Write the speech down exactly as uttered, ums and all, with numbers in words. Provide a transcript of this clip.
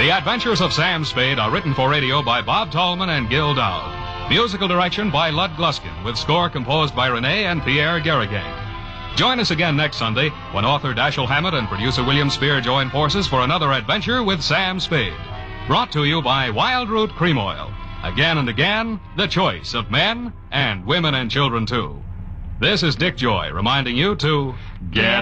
The Adventures of Sam Spade are written for radio by Bob Tallman and Gil Dowd. Musical direction by Lud Gluskin, with score composed by Renee and Pierre Garrigan. Join us again next Sunday when author Dashiell Hammett and producer William Spear join forces for another adventure with Sam Spade. Brought to you by Wild Root Cream Oil. Again and again, the choice of men and women and children, too. This is Dick Joy reminding you to get